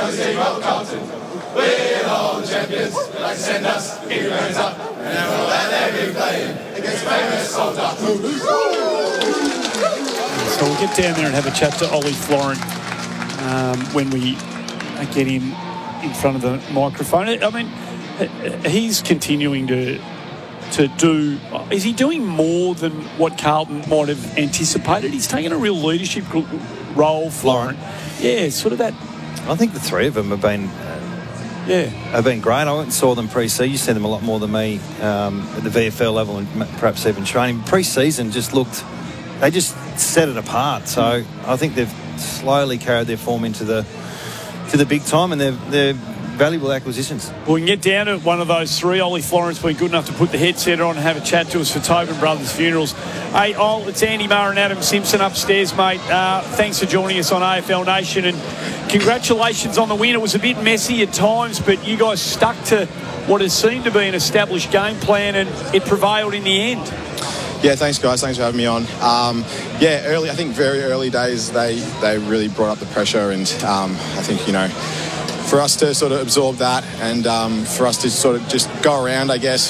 are the team of Carlton. We're all the champions. They like to send us, keep your hands up. And then all that they've been playing against famous soldier. So we'll get down there and have a chat to Ollie Florent when we get him in front of the microphone. I mean, he's continuing to do... Is he doing more than what Carlton might have anticipated? He's taken a real leadership role, Florent. Yeah, sort of that... I think the three of them have been... have been great. I went and saw them pre-season. You see them a lot more than me at the VFL level and perhaps even training. Pre-season just looked... They just set it apart. So I think they've slowly carried their form into the big time, and they're valuable acquisitions. Well, we can get down to one of those three. Ollie Florent's been good enough to put the headset on and have a chat to us for Tobin Brothers Funerals. Hey, it's Andy Murray and Adam Simpson upstairs, mate. Thanks for joining us on AFL Nation, and congratulations on the win. It was a bit messy at times, but you guys stuck to what has seemed to be an established game plan, and it prevailed in the end. Yeah, thanks, guys. Thanks for having me on. I think very early days, they really brought up the pressure, and I think, for us to sort of absorb that and for us to sort of just go around, I guess,